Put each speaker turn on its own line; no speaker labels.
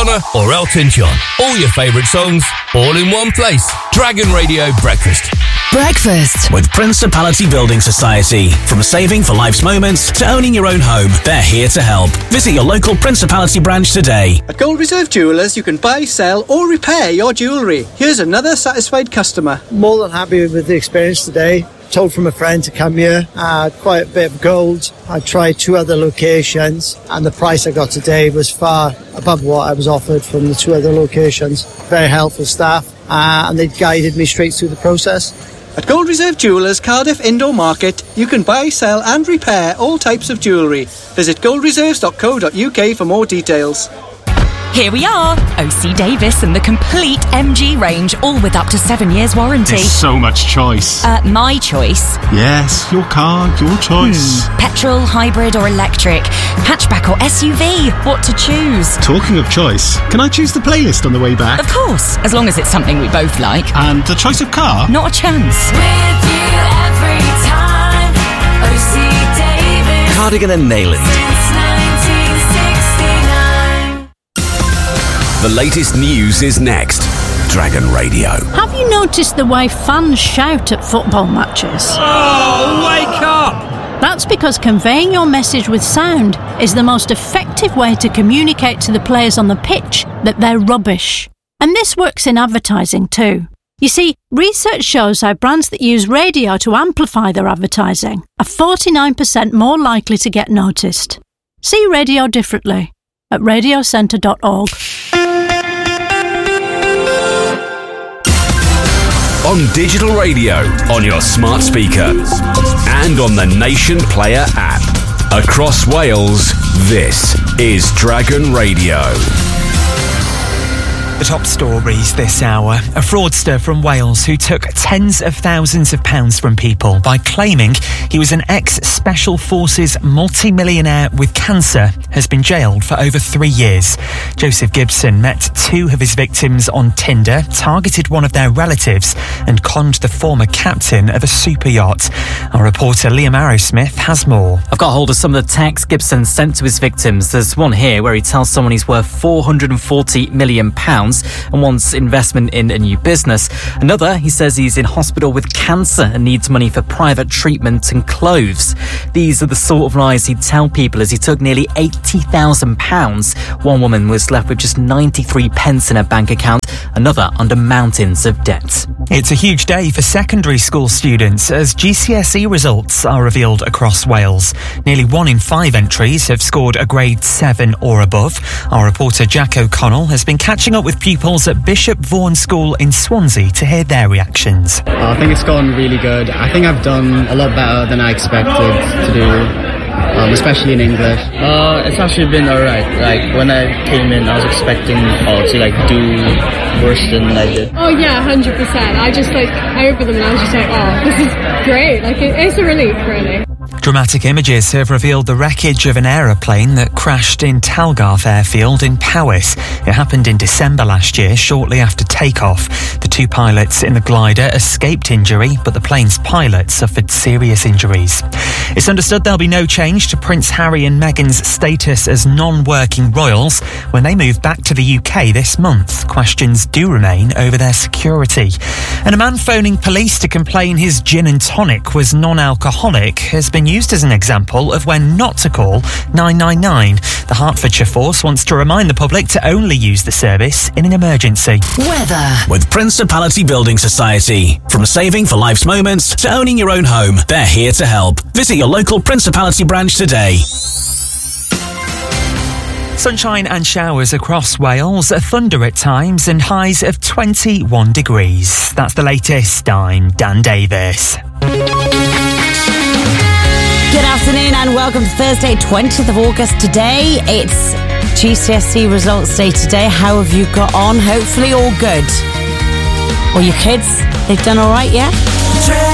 Madonna or Elton John. All your favourite songs, all in one place. Dragon Radio Breakfast.
Breakfast
with Principality Building Society. From saving for life's moments to owning your own home, they're here to help. Visit your local Principality branch today.
At Gold Reserve Jewellers, you can buy, sell or repair your jewellery. Here's another satisfied customer.
More than happy with the experience today. Told from a friend to come here. I had quite a bit of gold. I tried 2 other locations and the price I got today was far above what I was offered from the 2 other locations. Very helpful staff and they guided me straight through the process.
At Gold Reserve Jewellers, Cardiff Indoor Market, you can buy, sell and repair all types of jewellery. Visit goldreserves.co.uk for more details.
Here we are, OC Davis and the complete MG range, all with up to 7 years warranty.
There's so much choice.
My choice.
Yes, your car, your choice.
Petrol, hybrid or electric, hatchback or SUV, what to choose?
Talking of choice, can I choose the playlist on the way back?
Of course, as long as it's something we both like.
And the choice of car?
Not a chance.
With you every time, OC Davis.
Cardigan and Nayland.
Since 1969.
The latest news is next. Dragon Radio.
Have you noticed the way fans shout at football matches?
Oh, wake up!
That's because conveying your message with sound is the most effective way to communicate to the players on the pitch that they're rubbish. And this works in advertising too. You see, research shows how brands that use radio to amplify their advertising are 49% more likely to get noticed. See radio differently at radiocentre.org.
On digital radio, on your smart speaker, and on the Nation Player app. Across Wales, this is Dragon Radio.
The top stories this hour. A fraudster from Wales who took tens of thousands of pounds from people by claiming he was an ex-Special Forces multi-millionaire with cancer has been jailed for over 3 years. Joseph Gibson met 2 of his victims on Tinder, targeted one of their relatives and conned the former captain of a super yacht. Our reporter Liam Arrowsmith has more.
I've got hold of some of the texts Gibson sent to his victims. There's one here where he tells someone he's worth £440 million and wants investment in a new business. Another, he says he's in hospital with cancer and needs money for private treatment and clothes. These are the sort of lies he'd tell people as he took nearly £80,000. One woman was left with just 93 pence in her bank account, another under mountains of debt.
It's a huge day for secondary school students as GCSE results are revealed across Wales. Nearly 1 in 5 entries have scored a grade 7 or above. Our reporter Jack O'Connell has been catching up with pupils at Bishop Vaughan School in Swansea to hear their reactions.
I think it's gone really good. I think I've done a lot better than I expected to do, especially in English.
It's actually been alright. Like, when I came in, I was expecting to do worse than I did.
Oh yeah, 100%. I opened them and I was just like, oh, this is great. Like, it's a relief, really.
Dramatic images have revealed the wreckage of an aeroplane that crashed in Talgarth Airfield in Powys. It happened in December last year, shortly after takeoff. The 2 pilots in the glider escaped injury, but the plane's pilot suffered serious injuries. It's understood there'll be no change to Prince Harry and Meghan's status as non-working royals when they move back to the UK this month. Questions do remain over their security. And a man phoning police to complain his gin and tonic was non-alcoholic has been used as an example of when not to call 999. The Hertfordshire Force wants to remind the public to only use the service in an emergency.
Weather
with Principality Building Society. From saving for life's moments to owning your own home, they're here to help. Visit your local Principality branch today.
Sunshine and showers across Wales, thunder at times and highs of 21 degrees. That's the latest. I'm Dan Davis.
Good afternoon and welcome to Thursday, 20th of August. Today, it's GCSE results day today. How have you got on? Hopefully all good. Or your kids, they've done all right, yeah?